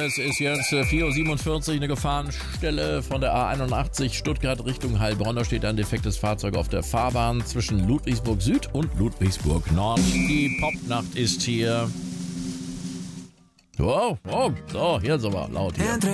Es ist jetzt 4:47 Uhr, eine Gefahrenstelle von der A81 Stuttgart Richtung Heilbronn. Da steht ein defektes Fahrzeug auf der Fahrbahn zwischen Ludwigsburg Süd und Ludwigsburg Nord. Die Popnacht ist hier. Oh, so, hier sind wir laut hier.